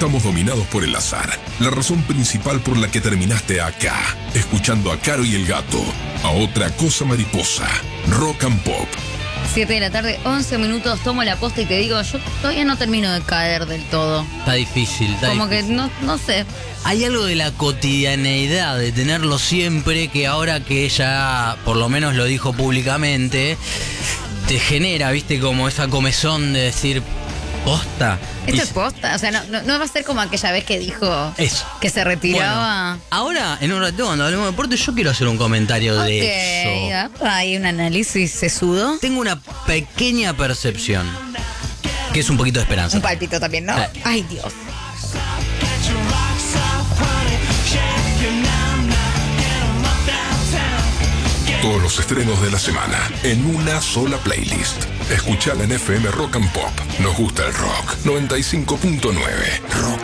estamos dominados por el azar. La razón principal por la que terminaste acá, escuchando a Caro y el Gato, a Otra Cosa Mariposa, Rock and Pop. 7 de la tarde, 11 minutos, tomo la posta y te digo, yo todavía no termino de caer del todo. Está difícil, Como que no sé. Hay algo de la cotidianeidad, de tenerlo siempre, que ahora que ella, por lo menos lo dijo públicamente, te genera, viste, como esa comezón de decir, posta. Esto es posta, o sea, no va a ser como aquella vez que dijo eso, que se retiraba. Bueno, ahora, en un ratito, cuando hablemos de deporte, yo quiero hacer un comentario de eso. Hay un análisis sesudo. Tengo una pequeña percepción, que es un poquito de esperanza. Un palpito también, ¿no? Ay, Dios. Todos los estrenos de la semana en una sola playlist. Escuchala en FM Rock and Pop. Nos gusta el rock. 95.9 Rock